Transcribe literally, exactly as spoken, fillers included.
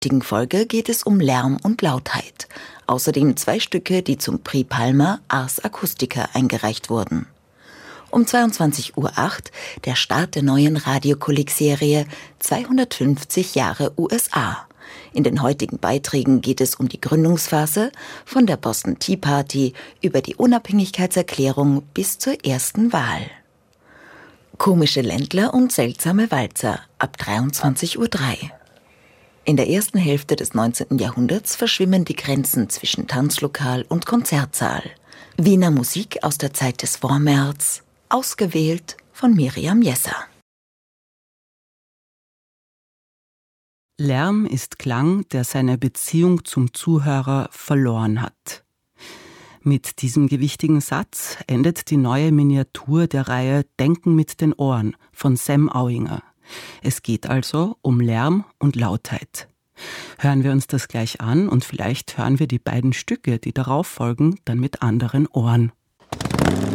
In der Folge geht es um Lärm und Lautheit. Außerdem zwei Stücke, die zum Prix Palmer Ars Acustica eingereicht wurden. Um zweiundzwanzig Uhr acht der Start der neuen Radiokolleg-Serie zweihundertfünfzig Jahre U S A. In den heutigen Beiträgen geht es um die Gründungsphase, von der Boston Tea Party über die Unabhängigkeitserklärung bis zur ersten Wahl. Komische Ländler und seltsame Walzer ab dreiundzwanzig Uhr drei. In der ersten Hälfte des neunzehnten Jahrhunderts verschwimmen die Grenzen zwischen Tanzlokal und Konzertsaal. Wiener Musik aus der Zeit des Vormärz, ausgewählt von Miriam Jesser. Lärm ist Klang, der seine Beziehung zum Zuhörer verloren hat. Mit diesem gewichtigen Satz endet die neue Miniatur der Reihe Denken mit den Ohren von Sam Auinger. Es geht also um Lärm und Lautheit. Hören wir uns das gleich an und vielleicht hören wir die beiden Stücke, die darauf folgen, dann mit anderen Ohren.